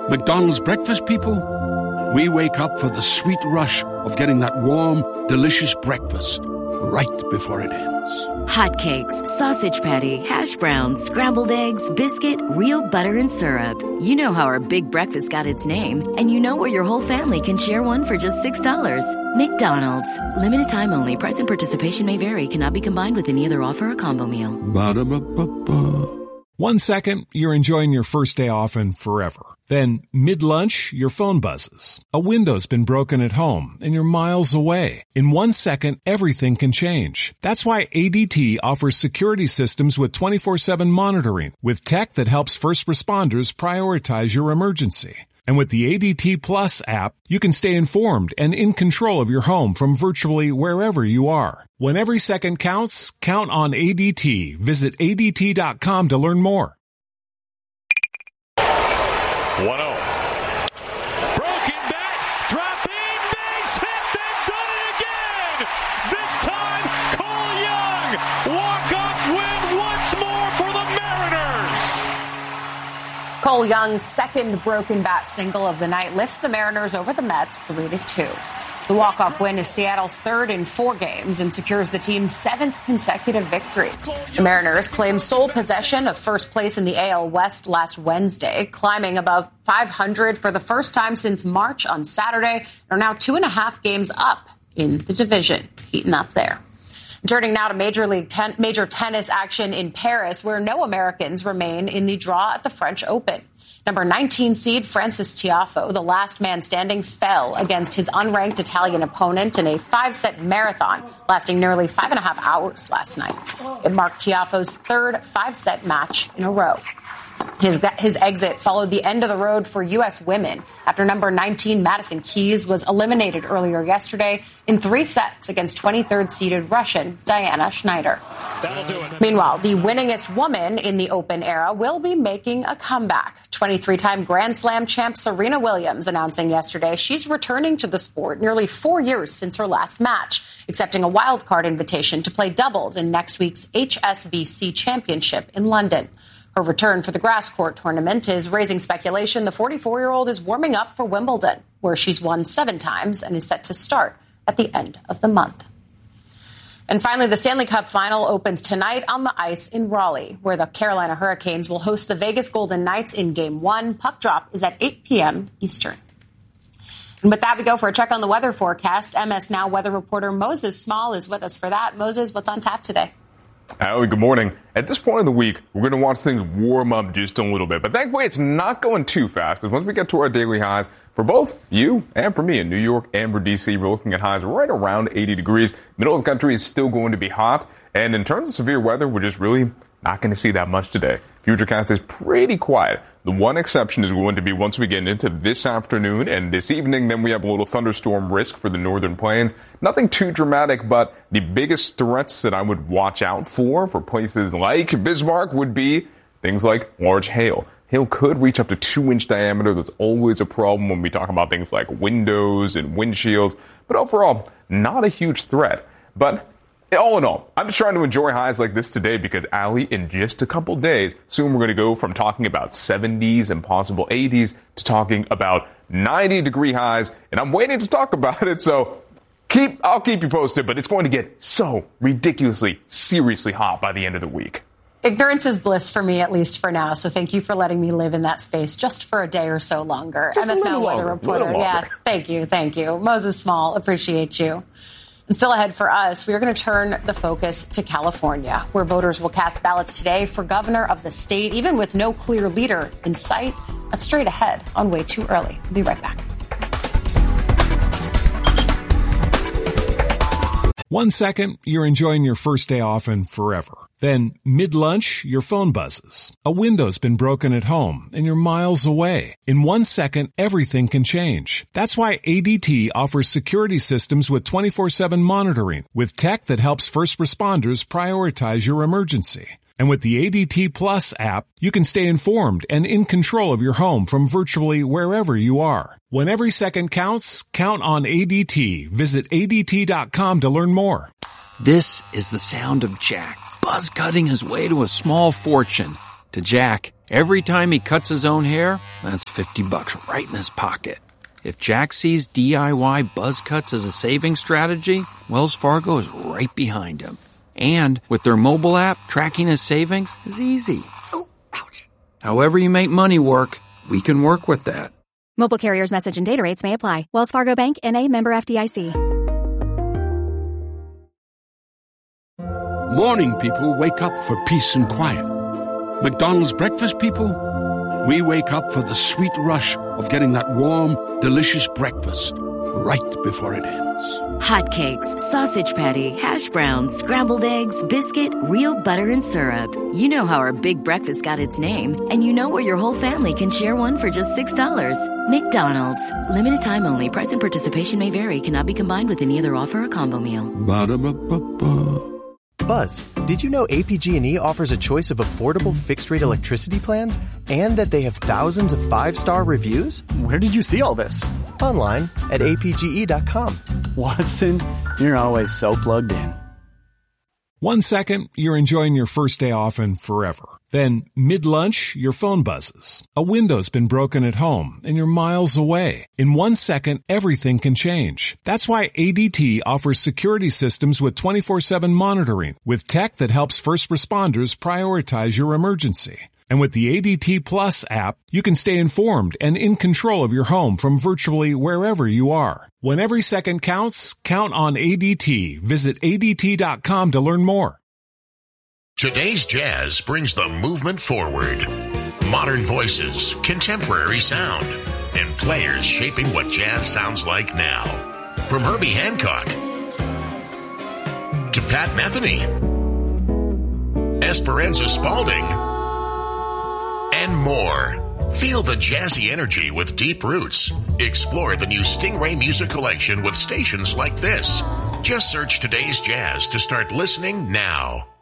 McDonald's breakfast people, we wake up for the sweet rush of getting that warm, delicious breakfast right before it ends. Hotcakes, sausage patty, hash browns, scrambled eggs, biscuit, real butter and syrup. You know how our big breakfast got its name, and you know where your whole family can share one for just $6. McDonald's. Limited time only. Price and participation may vary. Cannot be combined with any other offer or combo meal. Ba-da-ba-ba-ba. 1 second, you're enjoying your first day off and forever. Then, mid-lunch, your phone buzzes. A window's been broken at home, and you're miles away. In 1 second, everything can change. That's why ADT offers security systems with 24/7 monitoring, with tech that helps first responders prioritize your emergency. And with the ADT Plus app, you can stay informed and in control of your home from virtually wherever you are. When every second counts, count on ADT. Visit ADT.com to learn more. 1-0. Broken back, dropping, base hit, they've done it again! This time, Cole Young, walk-off win once more for the Mariners! Cole Young's second broken bat single of the night lifts the Mariners over the Mets 3-2. The walk-off win is Seattle's third in 4 games and secures the team's 7th consecutive victory. The Mariners claimed sole possession of first place in the AL West last Wednesday, climbing above 500 for the first time since March on Saturday, and are now 2.5 games up in the division, heating up there. Turning now to major tennis action in Paris, where no Americans remain in the draw at the French Open. Number 19 seed Frances Tiafoe, the last man standing, fell against his unranked Italian opponent in a 5-set marathon lasting nearly 5.5 hours last night. It marked Tiafoe's third 5-set match in a row. His exit followed the end of the road for U.S. women after number 19 Madison Keys was eliminated earlier yesterday in 3 sets against 23rd seeded Russian Diana Schneider. That'll do it. Meanwhile, the winningest woman in the Open era will be making a comeback. 23-time Grand Slam champ Serena Williams announcing yesterday she's returning to the sport nearly 4 years since her last match, accepting a wildcard invitation to play doubles in next week's HSBC Championship in London. Her return for the grass court tournament is raising speculation the 44-year-old is warming up for Wimbledon, where she's won 7 times and is set to start at the end of the month. And finally, the Stanley Cup Final opens tonight on the ice in Raleigh, where the Carolina Hurricanes will host the Vegas Golden Knights in Game 1. Puck drop is at 8 p.m. Eastern. And with that, we go for a check on the weather forecast. MS Now weather reporter Moses Small is with us for that. Moses, what's on tap today? Allie, good morning. At this point in the week, we're going to watch things warm up just a little bit. But thankfully, it's not going too fast, because once we get to our daily highs, for both you and for me in New York and for D.C., we're looking at highs right around 80 degrees. Middle of the country is still going to be hot. And in terms of severe weather, we're just really not going to see that much today. Futurecast is pretty quiet. The one exception is going to be once we get into this afternoon and this evening, then we have a little thunderstorm risk for the northern plains. Nothing too dramatic, but the biggest threats that I would watch out for places like Bismarck would be things like large hail. Hail could reach up to 2-inch diameter. That's always a problem when we talk about things like windows and windshields. But overall, not a huge threat. But all in all, I'm just trying to enjoy highs like this today because, Allie, in just a couple days, soon we're going to go from talking about 70s and possible 80s to talking about 90-degree highs. And I'm waiting to talk about it, so I'll keep you posted. But it's going to get so ridiculously, seriously hot by the end of the week. Ignorance is bliss for me, at least for now. So thank you for letting me live in that space just for a day or so longer. MS Now weather reporter. Yeah, thank you. Moses Small, appreciate you. And still ahead for us, we are going to turn the focus to California, where voters will cast ballots today for governor of the state, even with no clear leader in sight. That's straight ahead on Way Too Early. We'll be right back. 1 second, you're enjoying your first day off and forever. Then, mid-lunch, your phone buzzes. A window's been broken at home, and you're miles away. In 1 second, everything can change. That's why ADT offers security systems with 24/7 monitoring, with tech that helps first responders prioritize your emergency. And with the ADT Plus app, you can stay informed and in control of your home from virtually wherever you are. When every second counts, count on ADT. Visit ADT.com to learn more. This is the sound of Jack, buzz cutting his way to a small fortune. To Jack, Every time he cuts his own hair, that's $50 right in his pocket. If Jack sees DIY buzz cuts as a saving strategy, Wells Fargo is right behind him. And with their mobile app, tracking his savings is easy. Oh, ouch. However you make money work, we can work with that. Mobile carriers' message and data rates may apply. Wells Fargo Bank, N.A., member FDIC. Morning people wake up for peace and quiet. McDonald's breakfast people, we wake up for the sweet rush of getting that warm, delicious breakfast right before it ends. Hotcakes, sausage patty, hash browns, scrambled eggs, biscuit, real butter and syrup. You know how our big breakfast got its name, and you know where your whole family can share one for just $6. McDonald's. Limited time only. Price and participation may vary. Cannot be combined with any other offer or combo meal. Ba-da-ba-ba-ba. Buzz, did you know APG&E offers a choice of affordable fixed-rate electricity plans and that they have thousands of 5-star reviews? Where did you see all this? Online at apge.com. Watson, you're always so plugged in. 1 second, you're enjoying your first day off and forever. Then, mid-lunch, your phone buzzes. A window's been broken at home, and you're miles away. In 1 second, everything can change. That's why ADT offers security systems with 24/7 monitoring, with tech that helps first responders prioritize your emergency. And with the ADT Plus app, you can stay informed and in control of your home from virtually wherever you are. When every second counts, count on ADT. Visit ADT.com to learn more. Today's Jazz brings the movement forward. Modern voices, contemporary sound, and players shaping what jazz sounds like now. From Herbie Hancock to Pat Metheny, Esperanza Spalding, and more. Feel the jazzy energy with deep roots. Explore the new Stingray Music Collection with stations like this. Just search Today's Jazz to start listening now.